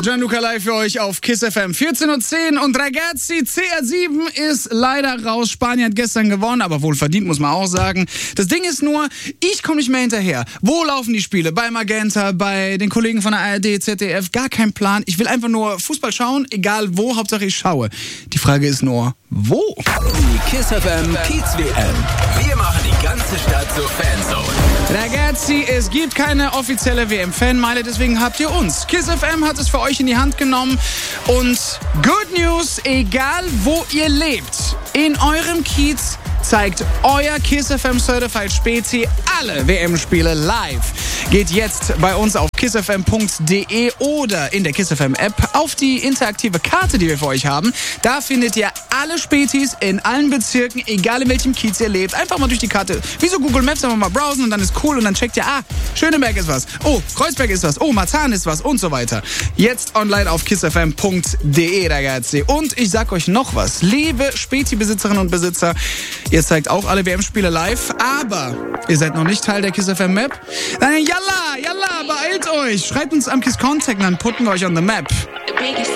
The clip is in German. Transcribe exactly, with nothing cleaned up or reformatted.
Gianluca live für euch auf Kiss F M. vierzehn Uhr zehn und Ragazzi, C R sieben ist leider raus. Spanien hat gestern gewonnen, aber wohl verdient, muss man auch sagen. Das Ding ist nur, ich komme nicht mehr hinterher. Wo laufen die Spiele? Bei Magenta, bei den Kollegen von der A R D, Z D F, gar kein Plan. Ich will einfach nur Fußball schauen, egal wo, Hauptsache ich schaue. Die Frage ist nur, wo? Die Kiss F M Kiez W M. Wir machen die ganze Stadt zur Fanzone. Ragazzi, es gibt keine offizielle W M-Fanmeile, deswegen habt ihr uns. Kiss F M hat es für euch in die Hand genommen und Good News, egal wo ihr lebt, in eurem Kiez zeigt euer Kiss F M Certified Spezi alle W M-Spiele live. Geht jetzt bei uns auf kiss f m punkt d e oder in der Kiss F M App auf die interaktive Karte, die wir für euch haben. Da findet ihr alle Spezis in allen Bezirken, egal in welchem Kiez ihr lebt. Einfach mal durch die Karte, wie so Google Maps, einfach mal browsen und dann ist cool und dann checkt ihr, ah, Schöneberg ist was, oh, Kreuzberg ist was, oh, Marzahn ist was und so weiter. Jetzt online auf kiss f m punkt d e, ragazzi. Und ich sag euch noch was, liebe Spezi-Besitzerinnen und Besitzer, ihr zeigt auch alle W M-Spiele live, aber ihr seid noch nicht Teil der Kiss F M Map? Dann yalla, yalla, beeilt euch. Schreibt uns am Kiss Contact und dann putten wir euch on the Map.